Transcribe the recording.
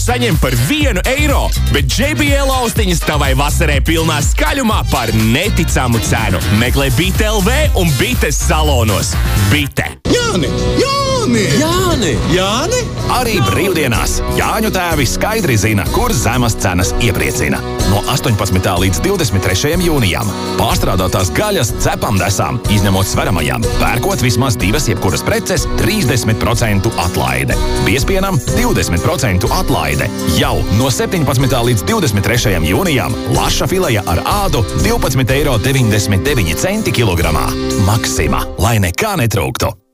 saņem par €1, bet JBL austiņas tavai vasarai pilnā skaļumā par neticamu cenu. Meklē Bite LV un Bites salonos. Bite. Jāni! Arī brīvdienās Jāņu tēvi skaidri zina, kur zemas cenas iepriecina. No 18. līdz 23. jūnijam pārstrādātās gaļas cepam desām, izņemot sveramajām. Pērkot vismaz 2 jebkuras preces, 30% atlaide. Biespienam 20% atlaide. Jau no 17. līdz 23. jūnijam laša fileja ar ādu €12,99 kilogramā. Maksima, lai nekā netrūktu!